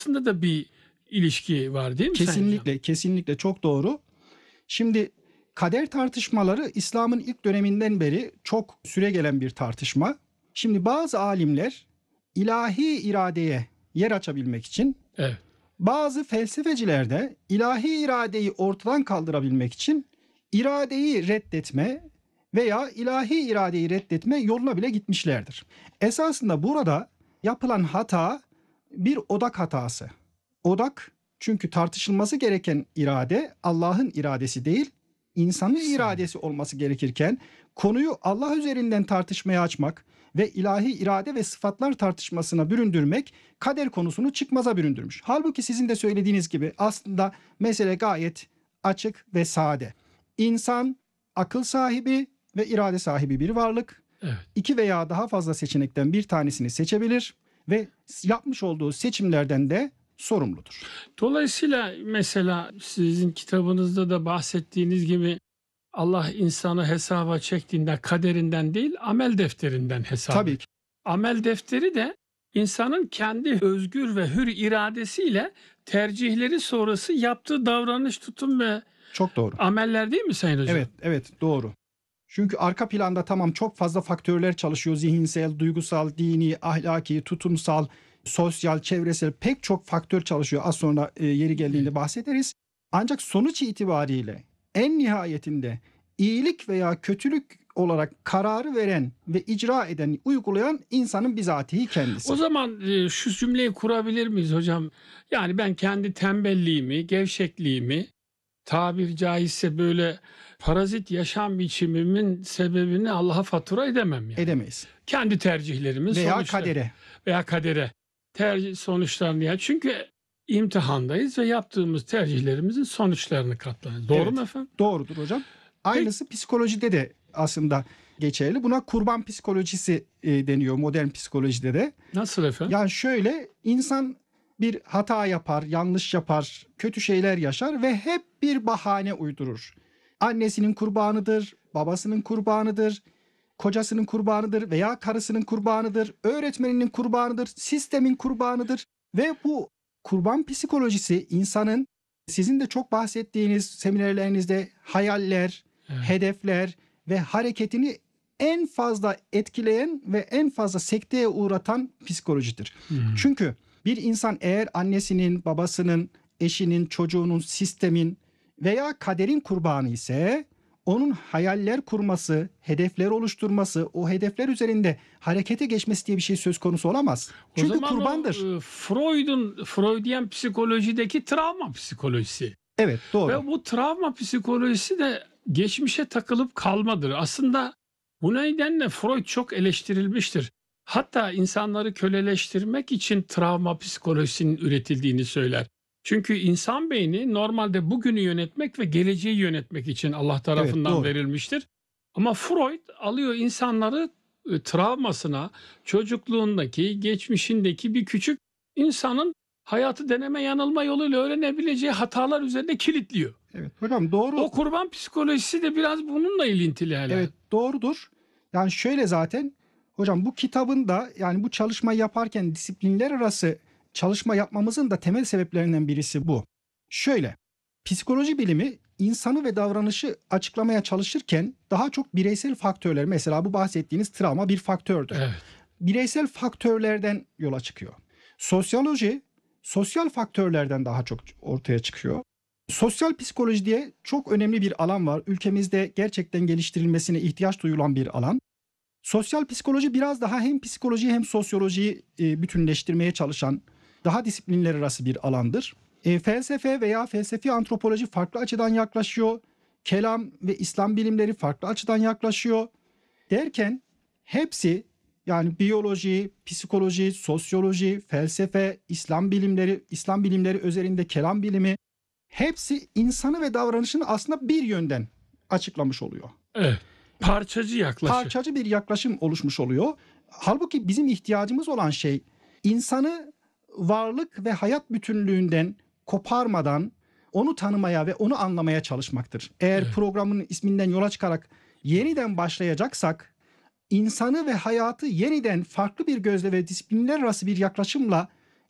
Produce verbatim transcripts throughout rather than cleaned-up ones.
Aslında da bir ilişki var değil mi Sayın Hocam? Kesinlikle, kesinlikle çok doğru. Şimdi kader tartışmaları İslam'ın ilk döneminden beri çok süregelen bir tartışma. Şimdi bazı alimler ilahi iradeye yer açabilmek için, Evet. bazı felsefeciler de ilahi iradeyi ortadan kaldırabilmek için iradeyi reddetme veya ilahi iradeyi reddetme yoluna bile gitmişlerdir. Esasında burada yapılan hata bir odak hatası. Odak, çünkü tartışılması gereken irade Allah'ın iradesi değil, insanın iradesi olması gerekirken konuyu Allah üzerinden tartışmaya açmak ve ilahi irade ve sıfatlar tartışmasına büründürmek kader konusunu çıkmaza büründürmüş. Halbuki sizin de söylediğiniz gibi aslında mesele gayet açık ve sade. İnsan akıl sahibi ve irade sahibi bir varlık. Evet. İki veya daha fazla seçenekten bir tanesini seçebilir ve yapmış olduğu seçimlerden de sorumludur. Dolayısıyla mesela sizin kitabınızda da bahsettiğiniz gibi Allah insanı hesaba çektiğinde kaderinden değil amel defterinden hesap. Tabii ki. Amel defteri de insanın kendi özgür ve hür iradesiyle tercihleri sonrası yaptığı davranış, tutum ve Çok doğru. ameller değil mi Sayın Hocam? Evet, evet doğru. Çünkü arka planda tamam çok fazla faktörler çalışıyor. Zihinsel, duygusal, dini, ahlaki, tutumsal, sosyal, çevresel pek çok faktör çalışıyor. Az sonra e, yeri geldiğinde bahsederiz. Ancak sonuç itibariyle en nihayetinde iyilik veya kötülük olarak kararı veren ve icra eden, uygulayan insanın bizatihi kendisi. O zaman e, şu cümleyi kurabilir miyiz hocam? Yani ben kendi tembelliğimi, gevşekliğimi, tabir caizse böyle parazit yaşam biçimimin sebebini Allah'a fatura edemem yani. Edemeyiz. Kendi tercihlerimin Veya sonuçları. kadere. Veya kadere. Tercih sonuçlarını yani. Çünkü imtihandayız ve yaptığımız tercihlerimizin sonuçlarını katlanıyoruz. Doğru Evet, mu efendim? Doğrudur hocam. Aynısı psikolojide de aslında geçerli. Buna kurban psikolojisi e, deniyor modern psikolojide de. Nasıl efendim? Yani şöyle, insan bir hata yapar, yanlış yapar, kötü şeyler yaşar ve hep bir bahane uydurur. Annesinin kurbanıdır, babasının kurbanıdır, kocasının kurbanıdır veya karısının kurbanıdır, öğretmeninin kurbanıdır, sistemin kurbanıdır ve bu kurban psikolojisi insanın sizin de çok bahsettiğiniz seminerlerinizde hayaller, Evet. hedefler ve hareketini en fazla etkileyen ve en fazla sekteye uğratan psikolojidir. Hmm. Çünkü bir insan eğer annesinin, babasının, eşinin, çocuğunun, sistemin veya kaderin kurbanı ise onun hayaller kurması, hedefler oluşturması, o hedefler üzerinde harekete geçmesi diye bir şey söz konusu olamaz. O Çünkü zaman kurbandır. O, e, Freud'un Freudian psikolojideki travma psikolojisi. Evet, doğru. Ve bu travma psikolojisi de geçmişe takılıp kalmadır. Aslında bu nedenle Freud çok eleştirilmiştir. Hatta insanları köleleştirmek için travma psikolojisinin üretildiğini söyler. Çünkü insan beyni normalde bugünü yönetmek ve geleceği yönetmek için Allah tarafından doğru. verilmiştir. Ama Freud alıyor insanları e, travmasına, çocukluğundaki, geçmişindeki bir küçük insanın hayatı deneme yanılma yoluyla öğrenebileceği hatalar üzerinde kilitliyor. Evet hocam doğru. O kurban psikolojisi de biraz bununla ilintili herhalde. Evet doğrudur. Yani şöyle zaten hocam bu kitabın da yani bu çalışmayı yaparken disiplinler arası çalışma yapmamızın da temel sebeplerinden birisi bu. Şöyle, psikoloji bilimi insanı ve davranışı açıklamaya çalışırken daha çok bireysel faktörler, mesela bu bahsettiğiniz travma bir faktördür. Evet. Bireysel faktörlerden yola çıkıyor. Sosyoloji sosyal faktörlerden daha çok ortaya çıkıyor. Sosyal psikoloji diye çok önemli bir alan var. Ülkemizde gerçekten geliştirilmesine ihtiyaç duyulan bir alan. Sosyal psikoloji biraz daha hem psikoloji hem sosyolojiyi e, bütünleştirmeye çalışan daha disiplinler arası bir alandır. E, felsefe veya felsefi antropoloji farklı açıdan yaklaşıyor. Kelam ve İslam bilimleri farklı açıdan yaklaşıyor. Derken hepsi, yani biyoloji, psikoloji, sosyoloji, felsefe, İslam bilimleri, İslam bilimleri üzerinde kelam bilimi, hepsi insanı ve davranışını aslında bir yönden açıklamış oluyor. Evet. Parçacı yaklaşım. Parçacı bir yaklaşım oluşmuş oluyor. Halbuki bizim ihtiyacımız olan şey insanı varlık ve hayat bütünlüğünden koparmadan onu tanımaya ve onu anlamaya çalışmaktır. Eğer Evet. programın isminden yola çıkarak yeniden başlayacaksak insanı ve hayatı yeniden farklı bir gözle ve disiplinler arası bir yaklaşımla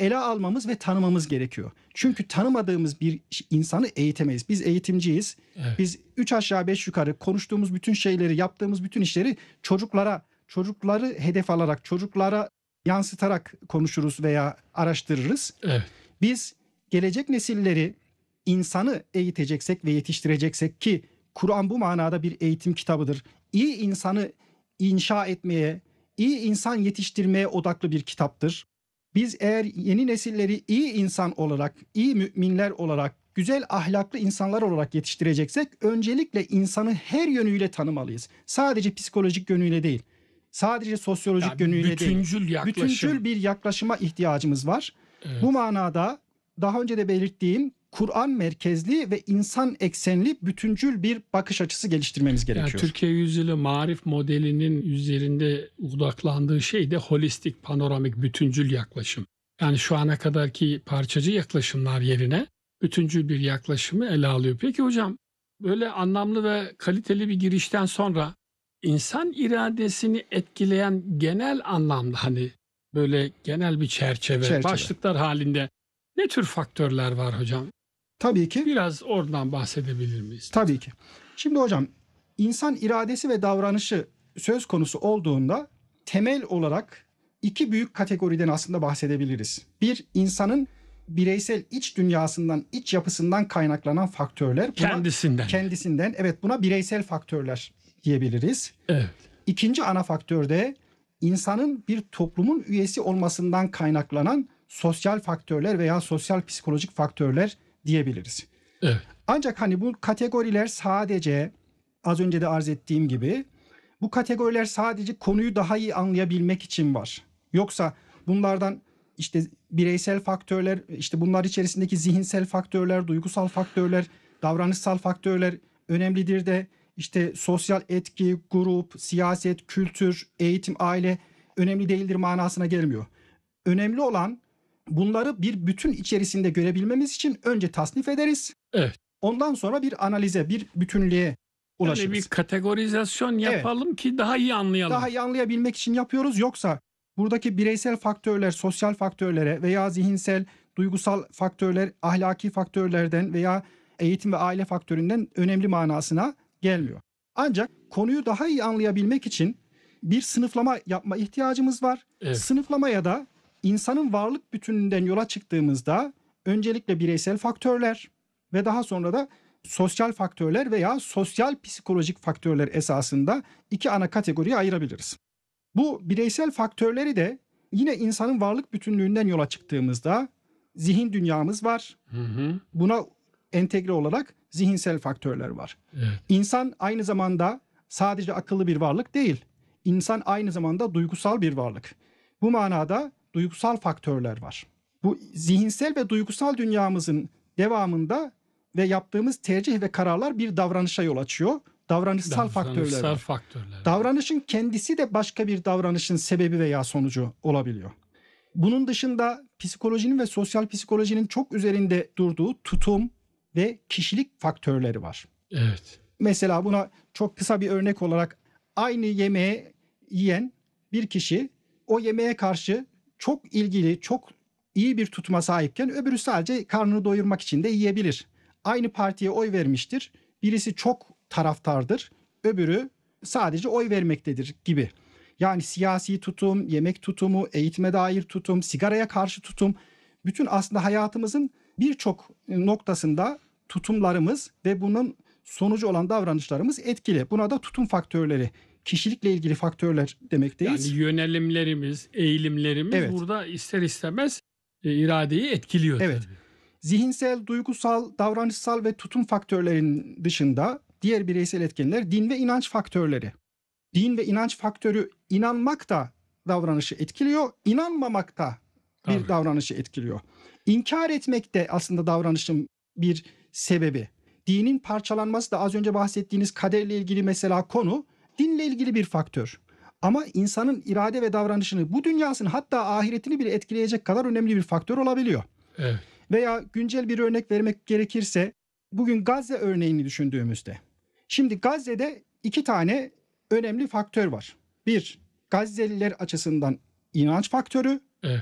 ele almamız ve tanımamız gerekiyor. Çünkü tanımadığımız bir insanı eğitemeyiz. Biz eğitimciyiz. Evet. Biz üç aşağı beş yukarı konuştuğumuz bütün şeyleri, yaptığımız bütün işleri çocuklara, çocukları hedef alarak, çocuklara yansıtarak konuşuruz veya araştırırız. Evet. Biz gelecek nesilleri, insanı eğiteceksek ve yetiştireceksek ki Kur'an bu manada bir eğitim kitabıdır. İyi insanı inşa etmeye, iyi insan yetiştirmeye odaklı bir kitaptır. Biz eğer yeni nesilleri iyi insan olarak, iyi müminler olarak, güzel ahlaklı insanlar olarak yetiştireceksek öncelikle insanı her yönüyle tanımalıyız. Sadece psikolojik yönüyle değil, sadece sosyolojik Yani yönüyle değil. bütüncül yaklaşım. Bütüncül bir yaklaşıma ihtiyacımız var. Evet. Bu manada daha önce de belirttiğim Kur'an merkezli ve insan eksenli bütüncül bir bakış açısı geliştirmemiz Yani gerekiyor. Türkiye Yüzyılı Marif modelinin üzerinde odaklandığı şey de holistik, panoramik, bütüncül yaklaşım. Yani şu ana kadarki parçacı yaklaşımlar yerine bütüncül bir yaklaşımı ele alıyor. Peki hocam, böyle anlamlı ve kaliteli bir girişten sonra insan iradesini etkileyen genel anlamda, hani böyle genel bir çerçeve, Çerçeve. başlıklar halinde ne tür faktörler var hocam? Tabii ki. Biraz oradan bahsedebilir miyiz? Tabii ki. Şimdi hocam, insan iradesi ve davranışı söz konusu olduğunda temel olarak iki büyük kategoriden aslında bahsedebiliriz. Bir, insanın bireysel iç dünyasından, iç yapısından kaynaklanan faktörler. Buna, Kendisinden. Kendisinden. Evet, buna bireysel faktörler diyebiliriz. Evet. İkinci ana faktör de insanın bir toplumun üyesi olmasından kaynaklanan sosyal faktörler veya sosyal psikolojik faktörler diyebiliriz. Evet. Ancak hani bu kategoriler sadece, az önce de arz ettiğim gibi, bu kategoriler sadece konuyu daha iyi anlayabilmek için var. Yoksa bunlardan işte bireysel faktörler, işte bunlar içerisindeki zihinsel faktörler, duygusal faktörler, davranışsal faktörler önemlidir de işte sosyal etki, grup, siyaset, kültür, eğitim, aile önemli değildir manasına gelmiyor. Önemli olan bunları bir bütün içerisinde görebilmemiz için önce tasnif ederiz. Evet. Ondan sonra bir analize, bir bütünlüğe ulaşırız. Yani bir kategorizasyon yapalım evet. ki daha iyi anlayalım. Daha iyi anlayabilmek için yapıyoruz. Yoksa buradaki bireysel faktörler, sosyal faktörlere veya zihinsel, duygusal faktörler, ahlaki faktörlerden veya eğitim ve aile faktöründen önemli manasına gelmiyor. Ancak konuyu daha iyi anlayabilmek için bir sınıflama yapma ihtiyacımız var. Evet. Sınıflamaya da insanın varlık bütününden yola çıktığımızda öncelikle bireysel faktörler ve daha sonra da sosyal faktörler veya sosyal psikolojik faktörler esasında iki ana kategoriye ayırabiliriz. Bu bireysel faktörleri de yine insanın varlık bütünlüğünden yola çıktığımızda zihin dünyamız var. Hı hı. Buna entegre olarak zihinsel faktörler var. Evet. İnsan aynı zamanda sadece akıllı bir varlık değil. İnsan aynı zamanda duygusal bir varlık. Bu manada duygusal faktörler var. Bu zihinsel ve duygusal dünyamızın devamında ve yaptığımız tercih ve kararlar bir davranışa yol açıyor. Davranışsal, Davranışsal faktörler var. faktörler. Davranışın kendisi de başka bir davranışın sebebi veya sonucu olabiliyor. Bunun dışında psikolojinin ve sosyal psikolojinin çok üzerinde durduğu tutum ve kişilik faktörleri var. Evet. Mesela buna çok kısa bir örnek olarak aynı yemeği yiyen bir kişi o yemeğe karşı çok ilgili, çok iyi bir tutuma sahipken öbürü sadece karnını doyurmak için de yiyebilir. Aynı partiye oy vermiştir. Birisi çok taraftardır, öbürü sadece oy vermektedir gibi. Yani siyasi tutum, yemek tutumu, eğitime dair tutum, sigaraya karşı tutum, bütün aslında hayatımızın birçok noktasında tutumlarımız ve bunun sonucu olan davranışlarımız etkili. Buna da tutum faktörleri, kişilikle ilgili faktörler demekteyiz. Yani yönelimlerimiz, eğilimlerimiz evet. burada ister istemez e, iradeyi etkiliyor. Evet. Tabii. Zihinsel, duygusal, davranışsal ve tutum faktörlerinin dışında diğer bireysel etkenler din ve inanç faktörleri. Din ve inanç faktörü, inanmak da davranışı etkiliyor, inanmamak da bir Tabii. davranışı etkiliyor. İnkar etmek de aslında davranışın bir sebebi. Dinin parçalanması da az önce bahsettiğiniz kaderle ilgili mesela konu dinle ilgili bir faktör. Ama insanın irade ve davranışını, bu dünyasını, hatta ahiretini bile etkileyecek kadar önemli bir faktör olabiliyor. Evet. Veya güncel bir örnek vermek gerekirse bugün Gazze örneğini düşündüğümüzde. Şimdi Gazze'de iki tane önemli faktör var. Bir, Gazze'liler açısından inanç faktörü. Evet.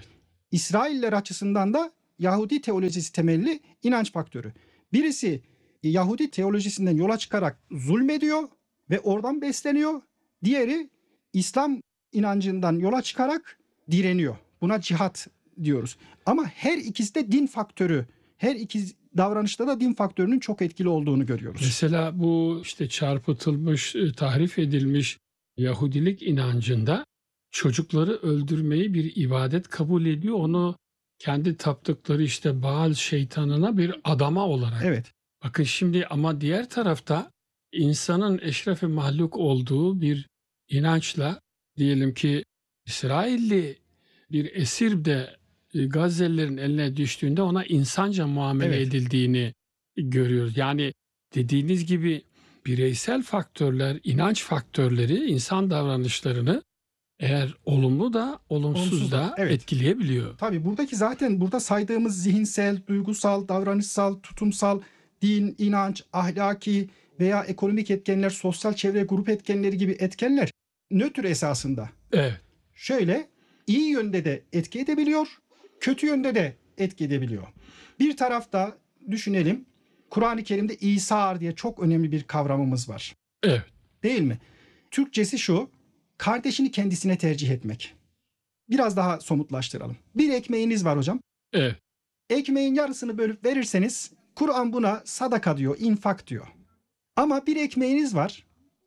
İsrailler açısından da Yahudi teolojisi temelli inanç faktörü. Birisi Yahudi teolojisinden yola çıkarak zulmediyor ve oradan besleniyor. Diğeri İslam inancından yola çıkarak direniyor. Buna cihat diyoruz. Ama her ikisi de din faktörü. Her iki davranışta da din faktörünün çok etkili olduğunu görüyoruz. Mesela bu işte çarpıtılmış, e, tahrif edilmiş Yahudilik inancında çocukları öldürmeyi bir ibadet kabul ediyor. Onu kendi taptıkları işte Baal şeytanına bir adama olarak. Evet. Bakın şimdi ama diğer tarafta insanın eşrefi mahluk olduğu bir inançla diyelim ki İsrailli bir esir de e, Gazze'lilerin eline düştüğünde ona insanca muamele Evet. edildiğini görüyoruz. Yani dediğiniz gibi bireysel faktörler, inanç faktörleri insan davranışlarını eğer olumlu da olumsuz Olumsuz da, da evet. etkileyebiliyor. Tabii buradaki zaten burada saydığımız zihinsel, duygusal, davranışsal, tutumsal, din, inanç, ahlaki veya ekonomik etkenler, sosyal çevre, grup etkenleri gibi etkenler nötr esasında. Evet. Şöyle iyi yönde de etki edebiliyor, kötü yönde de etki edebiliyor. Bir tarafta düşünelim, Kur'an-ı Kerim'de İsar diye çok önemli bir kavramımız var. Evet. Değil mi? Türkçesi şu, kardeşini kendisine tercih etmek. Biraz daha somutlaştıralım. Bir ekmeğiniz var hocam. Evet. Ekmeğin yarısını bölüp verirseniz Kur'an buna sadaka diyor, infak diyor. Ama bir ekmeğiniz var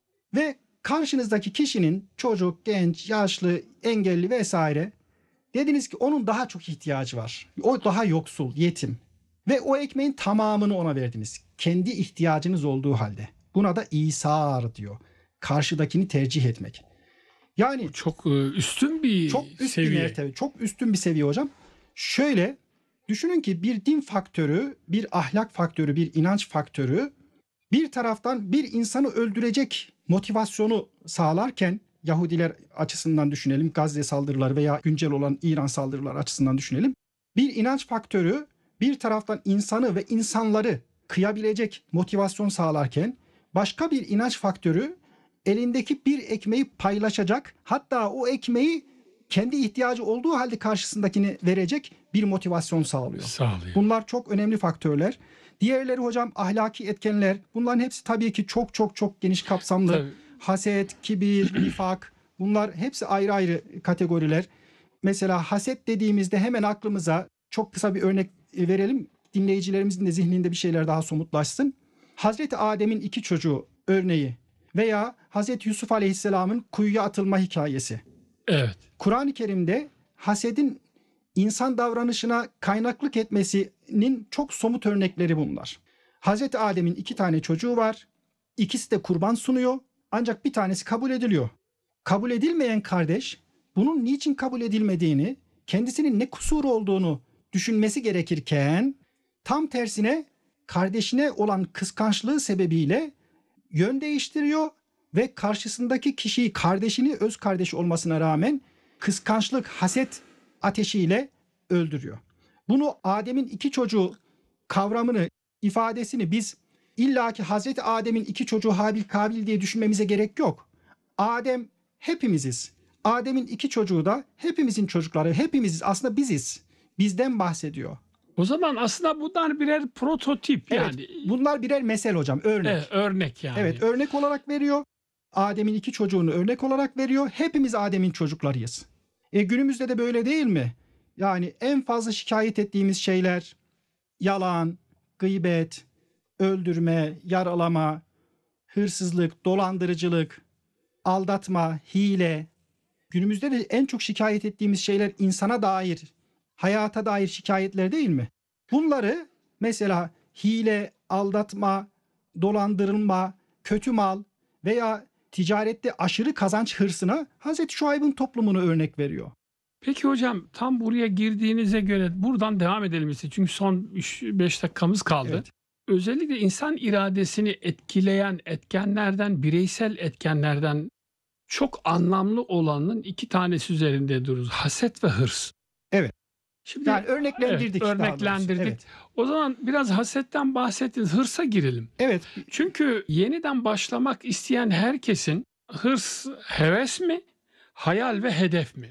ve karşınızdaki kişinin çocuk, genç, yaşlı, engelli vesaire dediniz ki onun daha çok ihtiyacı var. O daha yoksul, yetim. Ve o ekmeğin tamamını ona verdiniz. Kendi ihtiyacınız olduğu halde. Buna da İsar diyor. Karşıdakini tercih etmek. Yani Çok e, üstün bir çok üst bir seviye. mertebe, çok üstün bir seviye hocam. Şöyle düşünün ki bir din faktörü, bir ahlak faktörü, bir inanç faktörü bir taraftan bir insanı öldürecek motivasyonu sağlarken Yahudiler açısından düşünelim, Gazze saldırıları veya güncel olan İran saldırıları açısından düşünelim. Bir inanç faktörü bir taraftan insanı ve insanları kıyabilecek motivasyon sağlarken başka bir inanç faktörü elindeki bir ekmeği paylaşacak, hatta o ekmeği kendi ihtiyacı olduğu halde karşısındakini verecek bir motivasyon sağlıyor. Sağlıyor. Bunlar çok önemli faktörler. Diğerleri hocam ahlaki etkenler. Bunların hepsi tabii ki çok çok çok geniş kapsamlı. Tabii. Haset, kibir, nifak, bunlar hepsi ayrı ayrı kategoriler. Mesela haset dediğimizde hemen aklımıza çok kısa bir örnek verelim. Dinleyicilerimizin de zihninde bir şeyler daha somutlaşsın. Hazreti Adem'in iki çocuğu örneği veya Hazreti Yusuf Aleyhisselam'ın kuyuya atılma hikayesi. Evet. Kur'an-ı Kerim'de hasedin insan davranışına kaynaklık etmesinin çok somut örnekleri bunlar. Hazreti Adem'in iki tane çocuğu var. İkisi de kurban sunuyor. Ancak bir tanesi kabul ediliyor. Kabul edilmeyen kardeş bunun niçin kabul edilmediğini, kendisinin ne kusuru olduğunu düşünmesi gerekirken tam tersine kardeşine olan kıskançlığı sebebiyle yön değiştiriyor ve karşısındaki kişiyi, kardeşini öz kardeşi olmasına rağmen kıskançlık, haset ateşiyle öldürüyor. Bunu Adem'in iki çocuğu kavramını, ifadesini biz illaki Hazreti Adem'in iki çocuğu Habil Kabil diye düşünmemize gerek yok. Adem hepimiziz. Adem'in iki çocuğu da hepimizin çocukları, hepimiziz. Aslında biziz. Bizden bahsediyor. O zaman aslında bunlar birer prototip Evet, yani. bunlar birer mesel hocam, örnek. Evet, örnek yani. Evet, örnek olarak veriyor. Adem'in iki çocuğunu örnek olarak veriyor. Hepimiz Adem'in çocuklarıyız. E günümüzde de böyle değil mi? Yani en fazla şikayet ettiğimiz şeyler yalan, gıybet, öldürme, yaralama, hırsızlık, dolandırıcılık, aldatma, hile. Günümüzde de en çok şikayet ettiğimiz şeyler insana dair, hayata dair şikayetler değil mi? Bunları mesela hile, aldatma, dolandırılma, kötü mal veya ticarette aşırı kazanç hırsına Hazreti Şuayb'ın toplumunu örnek veriyor. Peki hocam tam buraya girdiğinize göre buradan devam edelim istedim. Çünkü son üç beş dakikamız kaldı. Evet. Özellikle insan iradesini etkileyen etkenlerden, bireysel etkenlerden çok anlamlı olanın iki tanesi üzerinde dururuz. Haset ve hırs. Evet. Şimdi Yani örneklendirdik. evet, daha doğrusu. örneklendirdik. Evet. O zaman biraz hasetten bahsettiniz. Hırsa girelim. Evet. Çünkü yeniden başlamak isteyen herkesin hırs, heves mi, hayal ve hedef mi?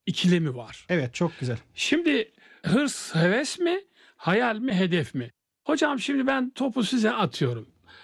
ikilemi var. Evet, çok güzel. Şimdi hırs heves mi, hayal mi, hedef mi? Hocam şimdi ben topu size atıyorum.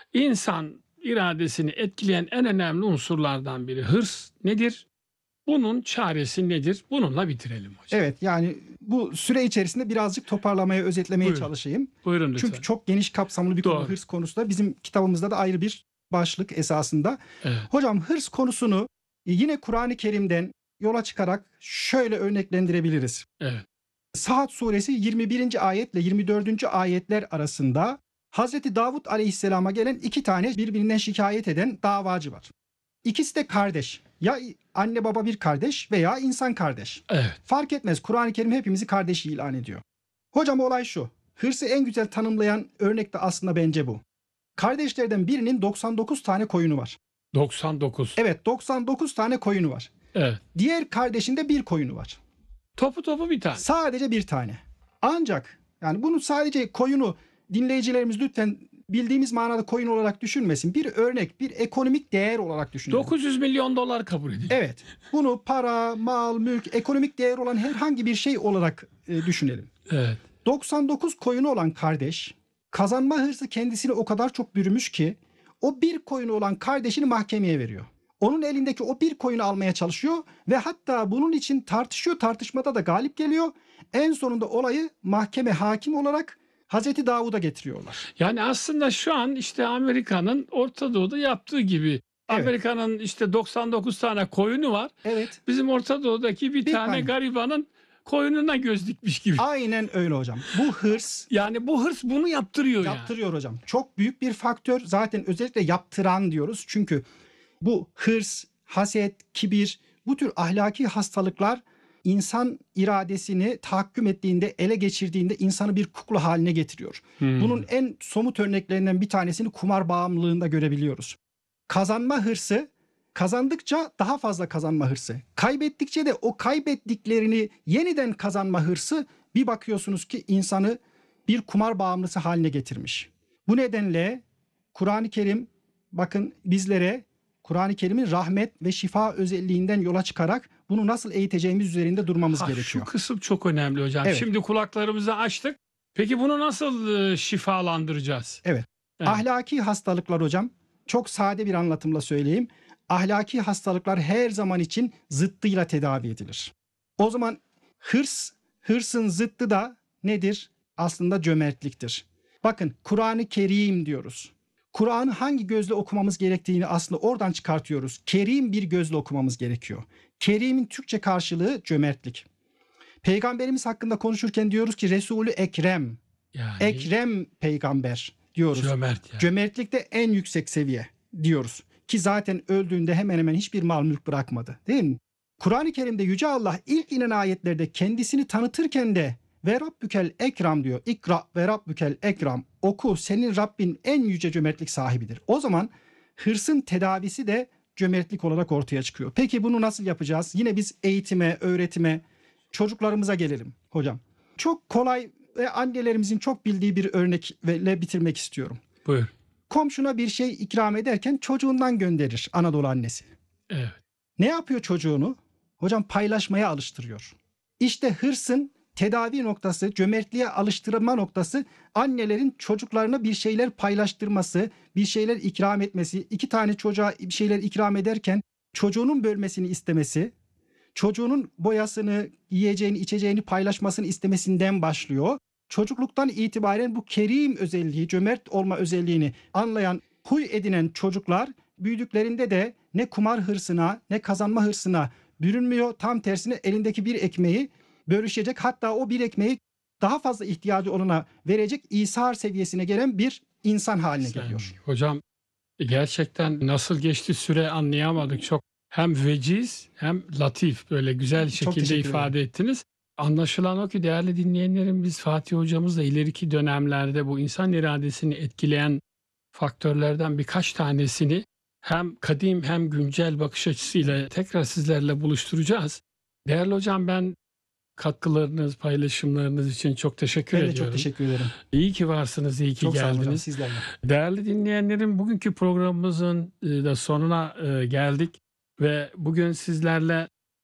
İnsan iradesini etkileyen en önemli unsurlardan biri hırs nedir? Bunun çaresi nedir? Bununla bitirelim hocam. Evet, yani bu süre içerisinde birazcık toparlamaya, özetlemeye Buyurun. çalışayım. Buyurun lütfen. Çünkü çok geniş kapsamlı bir konu Doğru. hırs konusu da. Bizim kitabımızda da ayrı bir başlık esasında. Evet. Hocam hırs konusunu yine Kur'an-ı Kerim'den yola çıkarak şöyle örneklendirebiliriz. Evet. Saat suresi yirmi birinci ayetle yirmi dördüncü ayetler arasında Hazreti Davud Aleyhisselam'a gelen iki tane birbirinden şikayet eden davacı var. İkisi de kardeş. Ya anne baba bir kardeş veya insan kardeş. Evet. Fark etmez. Kur'an-ı Kerim hepimizi kardeş ilan ediyor. Hocam olay şu. Hırsı en güzel tanımlayan örnek de aslında bence bu. Kardeşlerden birinin doksan dokuz tane koyunu var. doksan dokuz. Evet, doksan dokuz tane koyunu var. Evet. Diğer kardeşinde bir koyunu var. Topu topu bir tane. Sadece bir tane. Ancak yani bunu sadece koyunu dinleyicilerimiz lütfen bildiğimiz manada koyun olarak düşünmesin. Bir örnek, bir ekonomik değer olarak düşünelim. dokuz yüz milyon dolar kabul edin. Evet. Bunu para, mal, mülk, ekonomik değer olan herhangi bir şey olarak e, düşünelim. Evet. doksan dokuz koyunu olan kardeş kazanma hırsı kendisini o kadar çok bürümüş ki o bir koyunu olan kardeşini mahkemeye veriyor. Onun elindeki o bir koyunu almaya çalışıyor ve hatta bunun için tartışıyor. Tartışmada da galip geliyor. En sonunda olayı mahkeme hakim olarak Hazreti Davud'a getiriyorlar. Yani aslında şu an işte Amerika'nın Orta Doğu'da yaptığı gibi. Evet. Amerika'nın işte doksan dokuz tane koyunu var. Evet. Bizim Orta Doğu'daki bir, Bir tane tane. garibanın koyununa göz dikmiş gibi. Aynen öyle hocam. Bu hırs Yani bu hırs bunu yaptırıyor yani. yaptırıyor hocam. Çok büyük bir faktör. Zaten özellikle yaptıran diyoruz. Çünkü bu hırs, haset, kibir, bu tür ahlaki hastalıklar insan iradesini tahakküm ettiğinde, ele geçirdiğinde insanı bir kukla haline getiriyor. Hmm. Bunun en somut örneklerinden bir tanesini kumar bağımlılığında görebiliyoruz. Kazanma hırsı, kazandıkça daha fazla kazanma hırsı. Kaybettikçe de o kaybettiklerini yeniden kazanma hırsı, bir bakıyorsunuz ki insanı bir kumar bağımlısı haline getirmiş. Bu nedenle Kur'an-ı Kerim bakın bizlere Kur'an-ı Kerim'in rahmet ve şifa özelliğinden yola çıkarak bunu nasıl eğiteceğimiz üzerinde durmamız Ha, gerekiyor. şu kısım çok önemli hocam. Evet. Şimdi kulaklarımızı açtık. Peki bunu nasıl e, şifalandıracağız? Evet. Evet. Ahlaki hastalıklar hocam, çok sade bir anlatımla söyleyeyim. Ahlaki hastalıklar her zaman için zıttıyla tedavi edilir. O zaman hırs, hırsın zıttı da nedir? Aslında cömertliktir. Bakın Kur'an-ı Kerim diyoruz. Kur'an'ı hangi gözle okumamız gerektiğini aslında oradan çıkartıyoruz. Kerim bir gözle okumamız gerekiyor. Kerim'in Türkçe karşılığı cömertlik. Peygamberimiz hakkında konuşurken diyoruz ki Resulü Ekrem, Yani Ekrem peygamber diyoruz. cömert yani. Cömertlikte en yüksek seviye diyoruz. Ki zaten öldüğünde hemen hemen hiçbir mal mülk bırakmadı, değil mi? Kur'an-ı Kerim'de Yüce Allah ilk inen ayetlerde kendisini tanıtırken de ve Rabbükel Ekram diyor. İkra ve Rabbükel Ekram. Oku, senin Rabbin en yüce cömertlik sahibidir. O zaman hırsın tedavisi de cömertlik olarak ortaya çıkıyor. Peki bunu nasıl yapacağız? Yine biz eğitime, öğretime, çocuklarımıza gelelim hocam. Çok kolay ve annelerimizin çok bildiği bir örnekle bitirmek istiyorum. Buyur. Komşuna bir şey ikram ederken çocuğundan gönderir Anadolu annesi. Evet. Ne yapıyor çocuğunu? Hocam paylaşmaya alıştırıyor. İşte hırsın tedavi noktası, cömertliğe alıştırma noktası annelerin çocuklarına bir şeyler paylaştırması, bir şeyler ikram etmesi, iki tane çocuğa bir şeyler ikram ederken çocuğunun bölmesini istemesi, çocuğunun boyasını, yiyeceğini, içeceğini paylaşmasını istemesinden başlıyor. Çocukluktan itibaren bu kerim özelliği, cömert olma özelliğini anlayan, huy edinen çocuklar büyüdüklerinde de ne kumar hırsına, ne kazanma hırsına bürünmüyor. Tam tersine elindeki bir ekmeği bölüşecek, hatta o bir ekmeği daha fazla ihtiyacı olana verecek İsar seviyesine gelen bir insan haline Sen- geliyor. Hocam gerçekten nasıl geçti süre anlayamadık. Çok hem veciz hem latif böyle güzel Çok şekilde teşekkür ifade ettiniz. Anlaşılan o ki değerli dinleyenlerim, biz Fatih hocamızla ileriki dönemlerde bu insan iradesini etkileyen faktörlerden birkaç tanesini hem kadim hem güncel bakış açısıyla tekrar sizlerle buluşturacağız. Değerli hocam, ben katkılarınız, paylaşımlarınız için çok teşekkür Ben de ediyorum. çok teşekkür ederim. İyi ki varsınız, iyi ki Çok sağ olun hocam, geldiniz. sizlerle. Değerli dinleyenlerim, bugünkü programımızın e, da sonuna e, geldik ve bugün sizlerle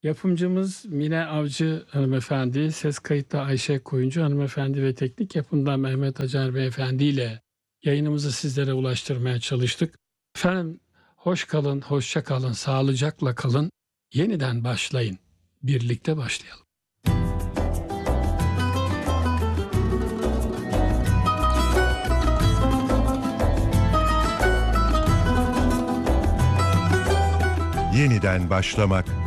Yapımcımız Mine Avcı hanımefendi, ses kayıtta Ayşe Koyuncu hanımefendi ve teknik yapımda Mehmet Acar beyefendi ile yayınımızı sizlere ulaştırmaya çalıştık. Efendim hoş kalın, hoşça kalın, sağlıcakla kalın. Yeniden başlayın. Birlikte başlayalım. Yeniden başlamak